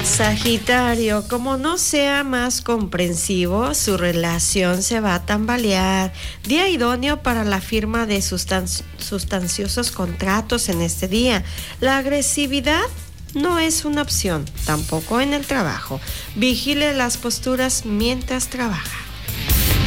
Sagitario, como no sea más comprensivo, su relación se va a tambalear. Día idóneo para la firma de sustanciosos contratos en este día. La agresividad no es una opción, tampoco en el trabajo. Vigile las posturas mientras trabaja.